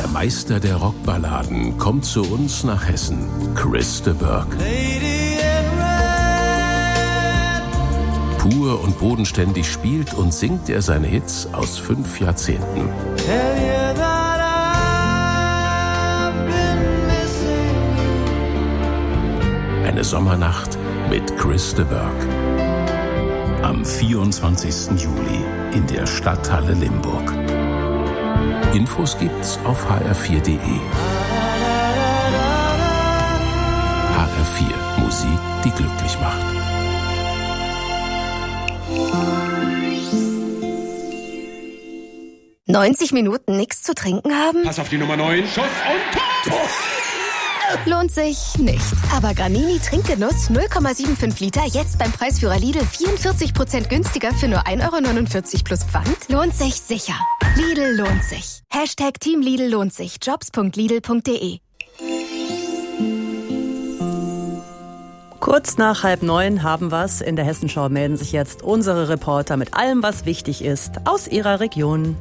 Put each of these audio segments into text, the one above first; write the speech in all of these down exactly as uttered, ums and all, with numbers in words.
Meister der Rockballaden kommt zu uns nach Hessen, Chris de Burgh. Pur und bodenständig spielt und singt er seine Hits aus fünf Jahrzehnten. Eine Sommernacht mit Chris de Burgh. Am vierundzwanzigsten Juli in der Stadthalle Limburg. Infos gibt's auf h r vier punkt d e. H R vier, Musik, die glücklich macht. neunzig Minuten nichts zu trinken haben? Pass auf die Nummer neun. Schuss und Tor! Lohnt sich nicht. Aber Gramini Trinkgenuss null Komma fünfundsiebzig Liter jetzt beim Preisführer Lidl vierundvierzig Prozent günstiger für nur ein Euro neunundvierzig plus Pfand? Lohnt sich sicher. Lidl lohnt sich. Hashtag Team Lidl lohnt sich. jobs punkt lidl punkt d e. Kurz nach halb neun haben wir's. In der Hessenschau melden sich jetzt unsere Reporter mit allem, was wichtig ist, aus ihrer Region.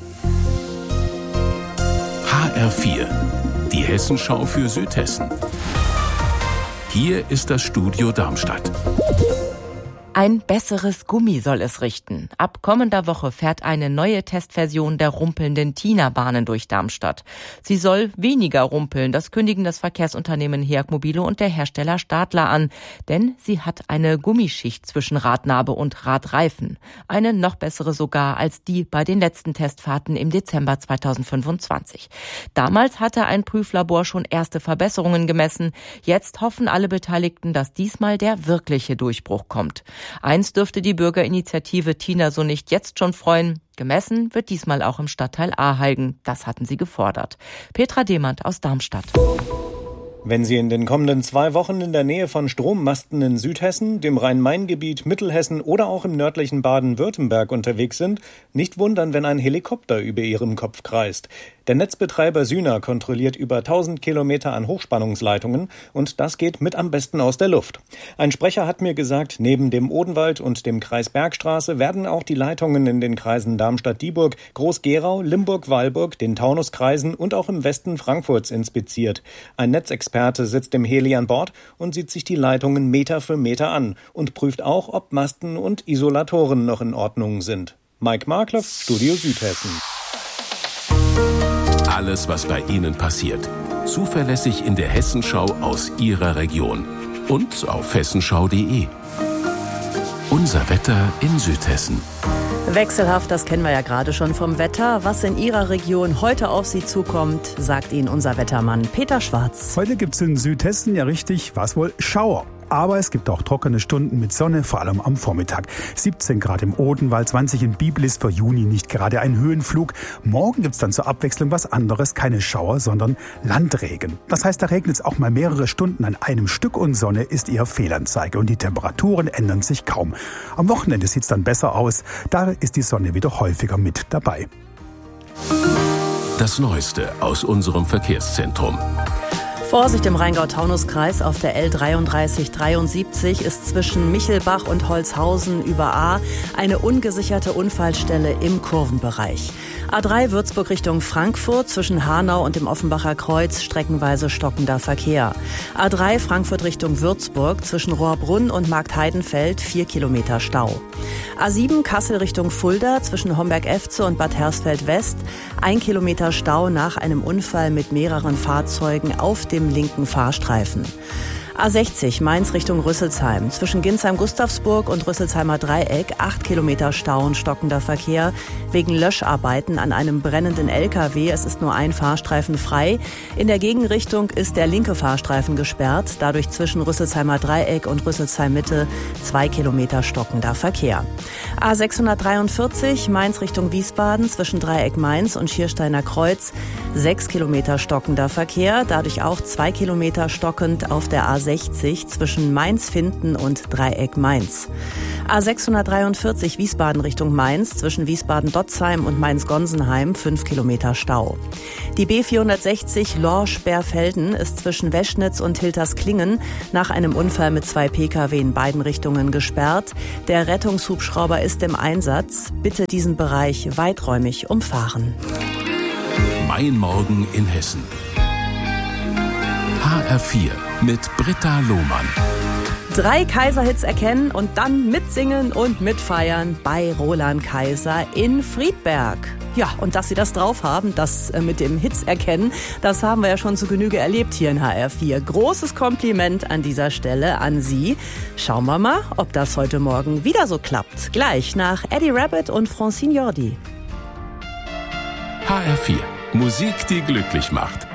H R vier, die Hessenschau für Südhessen. Hier ist das Studio Darmstadt. Ein besseres Gummi soll es richten. Ab kommender Woche fährt eine neue Testversion der rumpelnden Tina-Bahnen durch Darmstadt. Sie soll weniger rumpeln, das kündigen das Verkehrsunternehmen Heag Mobile und der Hersteller Stadler an. Denn sie hat eine Gummischicht zwischen Radnabe und Radreifen. Eine noch bessere sogar als die bei den letzten Testfahrten im Dezember zweitausendfünfundzwanzig. Damals hatte ein Prüflabor schon erste Verbesserungen gemessen. Jetzt hoffen alle Beteiligten, dass diesmal der wirkliche Durchbruch kommt. Eins dürfte die Bürgerinitiative Tina so nicht jetzt schon freuen. Gemessen wird diesmal auch im Stadtteil Aheigen. Das hatten sie gefordert. Petra Demand aus Darmstadt. Wenn Sie in den kommenden zwei Wochen in der Nähe von Strommasten in Südhessen, dem Rhein-Main-Gebiet, Mittelhessen oder auch im nördlichen Baden-Württemberg unterwegs sind, nicht wundern, wenn ein Helikopter über Ihrem Kopf kreist. Der Netzbetreiber Syna kontrolliert über tausend Kilometer an Hochspannungsleitungen und das geht mit am besten aus der Luft. Ein Sprecher hat mir gesagt, neben dem Odenwald und dem Kreis Bergstraße werden auch die Leitungen in den Kreisen Darmstadt-Dieburg, Groß-Gerau, Limburg-Weilburg, den Taunuskreisen und auch im Westen Frankfurts inspiziert. Ein Netzexperte sitzt im Heli an Bord und sieht sich die Leitungen Meter für Meter an und prüft auch, ob Masten und Isolatoren noch in Ordnung sind. Mike Markloff, Studio Südhessen. Alles, was bei Ihnen passiert. Zuverlässig in der Hessenschau aus Ihrer Region. Und auf hessenschau punkt de. Unser Wetter in Südhessen. Wechselhaft, das kennen wir ja gerade schon vom Wetter. Was in Ihrer Region heute auf Sie zukommt, sagt Ihnen unser Wettermann Peter Schwarz. Heute gibt es in Südhessen ja richtig, was wohl, Schauer. Aber es gibt auch trockene Stunden mit Sonne, vor allem am Vormittag. siebzehn Grad im Odenwald, zwanzig in Biblis, für Juni nicht gerade ein Höhenflug. Morgen gibt's dann zur Abwechslung was anderes, keine Schauer, sondern Landregen. Das heißt, da regnet es auch mal mehrere Stunden an einem Stück und Sonne ist eher Fehlanzeige und die Temperaturen ändern sich kaum. Am Wochenende sieht's dann besser aus, da ist die Sonne wieder häufiger mit dabei. Das Neueste aus unserem Verkehrszentrum. Vorsicht im Rheingau-Taunus-Kreis auf der L dreiunddreißig dreiundsiebzig ist zwischen Michelbach und Holzhausen über A eine ungesicherte Unfallstelle im Kurvenbereich. A drei Würzburg Richtung Frankfurt zwischen Hanau und dem Offenbacher Kreuz streckenweise stockender Verkehr. A drei Frankfurt Richtung Würzburg zwischen Rohrbrunn und Marktheidenfeld vier Kilometer Stau. A sieben Kassel Richtung Fulda zwischen Homberg-Efze und Bad Hersfeld West ein Kilometer Stau nach einem Unfall mit mehreren Fahrzeugen auf dem linken Fahrstreifen. A sechzig Mainz Richtung Rüsselsheim zwischen Ginsheim-Gustavsburg und Rüsselsheimer Dreieck acht Kilometer Stau und stockender Verkehr wegen Löscharbeiten an einem brennenden L K W. Es ist nur ein Fahrstreifen frei. In der Gegenrichtung ist der linke Fahrstreifen gesperrt. Dadurch zwischen Rüsselsheimer Dreieck und Rüsselsheim Mitte zwei Kilometer stockender Verkehr. A sechshundertdreiundvierzig Mainz Richtung Wiesbaden zwischen Dreieck Mainz und Schiersteiner Kreuz sechs Kilometer stockender Verkehr. Dadurch auch zwei Kilometer stockend auf der A sechzig zwischen Mainz-Finden und Dreieck Mainz. A sechshundertdreiundvierzig Wiesbaden Richtung Mainz zwischen Wiesbaden-Dotzheim und Mainz-Gonsenheim fünf Kilometer Stau. Die B vierhundertsechzig Lorsch-Berfelden ist zwischen Weschnitz und Hiltersklingen nach einem Unfall mit zwei P K W in beiden Richtungen gesperrt. Der Rettungshubschrauber ist im Einsatz. Bitte diesen Bereich weiträumig umfahren. Mein Morgen in Hessen. H R vier mit Britta Lohmann. Drei Kaiser-Hits erkennen und dann mitsingen und mitfeiern bei Roland Kaiser in Friedberg. Ja, und dass Sie das drauf haben, das mit dem Hits erkennen, das haben wir ja schon zu Genüge erlebt hier in H R vier. Großes Kompliment an dieser Stelle an Sie. Schauen wir mal, ob das heute Morgen wieder so klappt. Gleich nach Eddie Rabbit und Francine Jordi. H R vier. Musik, die glücklich macht.